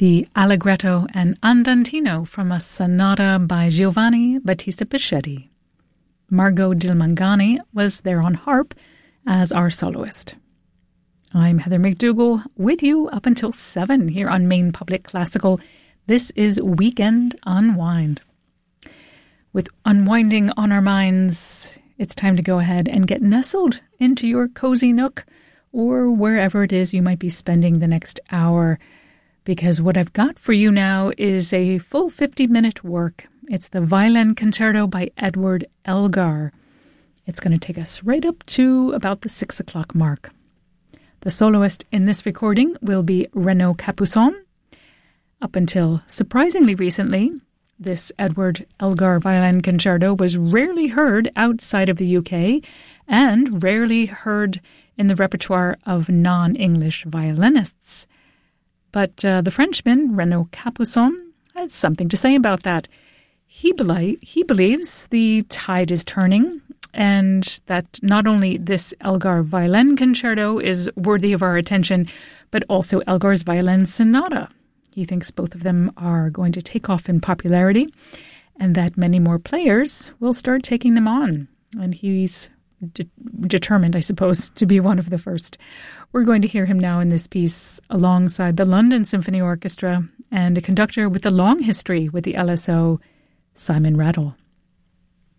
the Allegretto and Andantino from a sonata by Giovanni Battista Pichetti. Margot Dilmangani was there on harp as our soloist. I'm Heather McDougall with you up until 7 here on Maine Public Classical. This is Weekend Unwind. With unwinding on our minds, it's time to go ahead and get nestled into your cozy nook or wherever it is you might be spending the next hour, because what I've got for you now is a full 50-minute work. It's the Violin Concerto by Edward Elgar. It's going to take us right up to about the 6 o'clock mark. The soloist in this recording will be Renaud Capuçon. Up until surprisingly recently, this Edward Elgar Violin Concerto was rarely heard outside of the UK and rarely heard in the repertoire of non-English violinists. But the Frenchman, Renaud Capuçon, has something to say about that. He believes the tide is turning and that not only this Elgar Violin Concerto is worthy of our attention, but also Elgar's Violin Sonata. He thinks both of them are going to take off in popularity and that many more players will start taking them on. And he's determined, I suppose, to be one of the first. We're going to hear him now in this piece alongside the London Symphony Orchestra and a conductor with a long history with the LSO, Simon Rattle.